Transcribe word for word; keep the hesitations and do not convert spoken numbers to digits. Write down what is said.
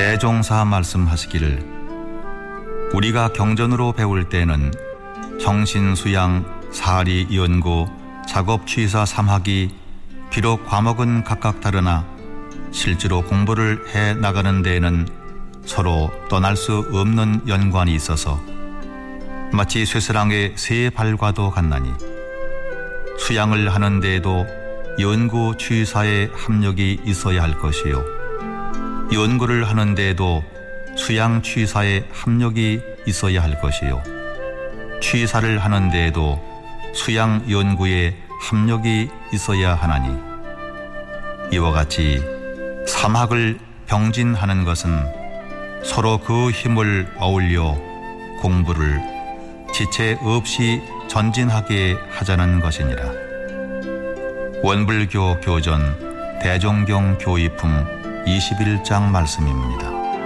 대종사 말씀하시기를 우리가 경전으로 배울 때는 정신수양, 사리, 연구, 작업, 취사, 삼학이 비록 과목은 각각 다르나 실제로 공부를 해 나가는 데에는 서로 떠날 수 없는 연관이 있어서 마치 쇠사랑의 세 발과도 같나니 수양을 하는 데에도 연구, 취사의 합력이 있어야 할 것이요 연구를 하는 데에도 수양, 취사의 합력이 있어야 할 것이요 취사를 하는 데에도 수양, 연구의 합력이 있어야 하나니 이와 같이 삼학을 병진하는 것은 서로 그 힘을 어울려 공부를 지체 없이 전진하게 하자는 것이니라. 원불교 교전 대종경 교의품 이십일 장 말씀입니다.